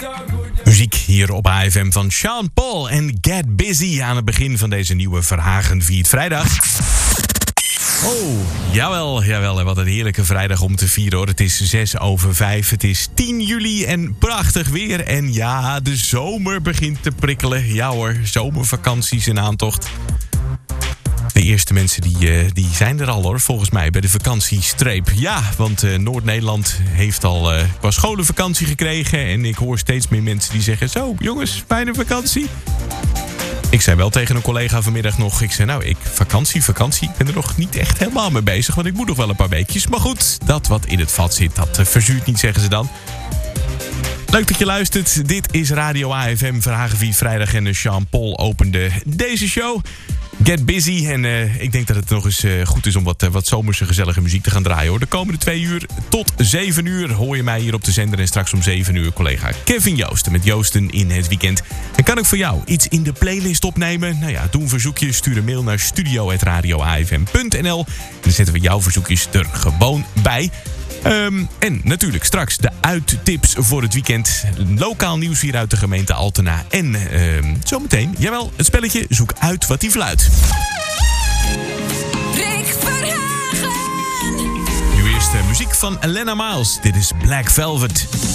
Muziek hier op AFM van Sean Paul en Get Busy aan het begin van deze nieuwe Verhagen viert vrijdag. Oh, jawel, wat een heerlijke vrijdag om te vieren hoor. Het is 6:05, het is 10 juli en prachtig weer. En ja, de zomer begint te prikkelen. Ja hoor, zomervakanties in aantocht. De eerste mensen die zijn er al hoor, volgens mij, bij de vakantiestreep. Ja, want Noord-Nederland heeft al qua scholenvakantie gekregen. En ik hoor steeds meer mensen die zeggen, zo jongens, fijne vakantie. Ik zei wel tegen een collega vanmiddag nog, vakantie. Ik ben er nog niet echt helemaal mee bezig, want ik moet nog wel een paar weekjes. Maar goed, dat wat in het vat zit, dat verzuurt niet, zeggen ze dan. Leuk dat je luistert. Dit is Radio AFM, Verhagen viert vrijdag en Sean Paul opende deze show. Get busy. En ik denk dat het nog eens goed is om wat zomerse gezellige muziek te gaan draaien hoor. De komende 2 uur tot 7 uur hoor je mij hier op de zender. En straks om 7 uur collega Kevin Joosten met Joosten in het weekend. En kan ik voor jou iets in de playlist opnemen? Nou ja, doe een verzoekje. Stuur een mail naar studio@radioafm.nl. En dan zetten we jouw verzoekjes er gewoon bij. En natuurlijk straks de uittips voor het weekend. Lokaal nieuws hier uit de gemeente Altena. En zometeen, jawel, het spelletje Zoek uit wat die fluit. Rick Verhagen. Nu eerst muziek van Elena Miles. Dit is Black Velvet.